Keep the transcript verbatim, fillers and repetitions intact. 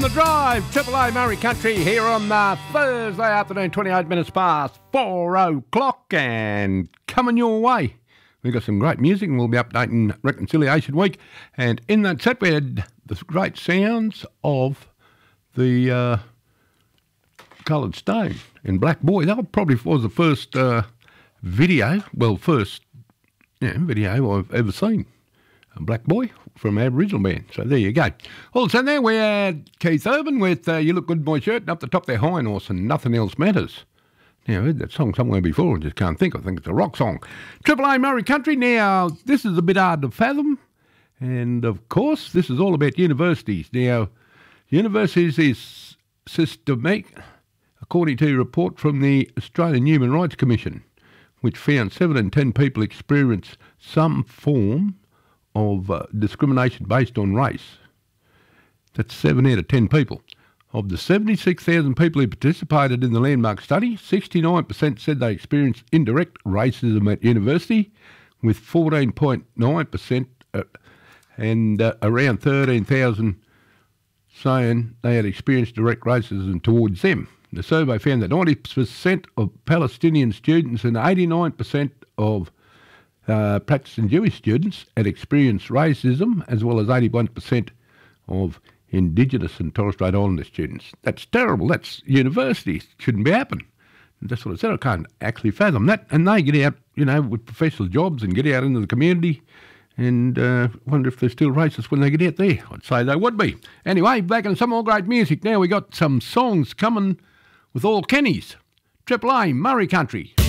the drive, Triple A Murray Country here on the Thursday afternoon, twenty-eight minutes past four o'clock, and coming your way. We've got some great music, and we'll be updating Reconciliation Week. And in that set, we had the great sounds of the uh, Coloured Stone and Black Boy. That probably was the first uh, video, well, first yeah, video I've ever seen. A Black Boy from Aboriginal band. So there you go. Also there we had Keith Urban with uh, You Look Good in My Shirt, and up the top there High Horse and Nothing Else Matters. Now, I heard that song somewhere before, I just can't think. I think it's a rock song. Triple A Murray Country. Now, this is a bit hard to fathom. And, of course, this is all about universities. Now, universities is systemic, according to a report from the Australian Human Rights Commission, which found seven in ten people experience some form of uh, discrimination based on race. That's seven out of ten people. Of the seventy-six thousand people who participated in the landmark study, sixty-nine percent said they experienced indirect racism at university, with fourteen point nine percent uh, and uh, around thirteen thousand saying they had experienced direct racism towards them. The survey found that ninety percent of Palestinian students and eighty-nine percent of Uh, practicing Jewish students had experienced racism, as well as eighty-one percent of Indigenous and Torres Strait Islander students. That's terrible. That's universities. Shouldn't be happening. That's what I said. I can't actually fathom that. And they get out, you know, with professional jobs and get out into the community, and uh, wonder if they're still racist when they get out there. I'd say they would be. Anyway, back in some more great music. Now we got some songs coming with all Kennys. Triple A Murray Country.